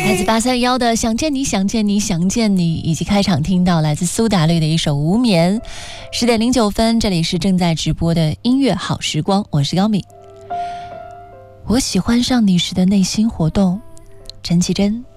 来自831的想见你想见你想见你，以及开场听到来自苏打绿的一首无眠。10点09分，这里是正在直播的音乐好时光，我是高米。我喜欢上你时的内心活动，陈绮贞。